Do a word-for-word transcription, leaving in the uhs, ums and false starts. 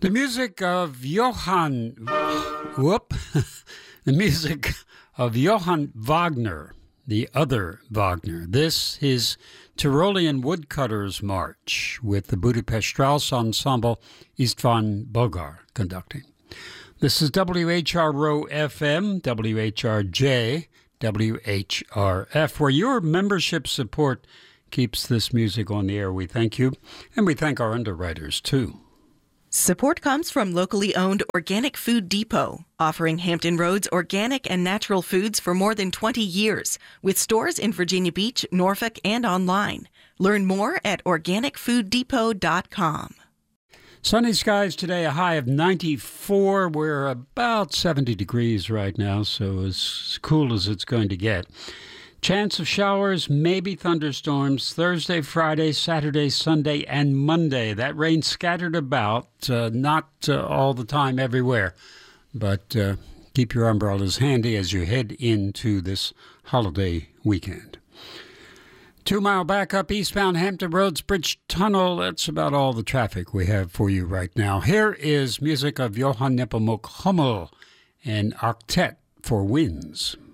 The music of Johann, whoop, the music of Johann Wagner, the other Wagner. This is Tyrolean Woodcutters March with the Budapest Strauss Ensemble, István Bogar conducting. This is W H R O F M, W H R J, W H R F, where your membership support keeps this music on the air. We thank you, and we thank our underwriters, too. Support comes from locally owned Organic Food Depot, offering Hampton Roads organic and natural foods for more than twenty years, with stores in Virginia Beach, Norfolk, and online. Learn more at organic food depot dot com. Sunny skies today, a high of ninety-four. We're about seventy degrees right now, so as cool as it's going to get. Chance of showers, maybe thunderstorms, Thursday, Friday, Saturday, Sunday, and Monday. That rain scattered about, uh, not uh, all the time everywhere, but uh, keep your umbrellas handy as you head into this holiday weekend. Two-mile backup eastbound Hampton Roads Bridge Tunnel. That's about all the traffic we have for you right now. Here is music of Johann Nepomuk Hummel and Octet for Winds.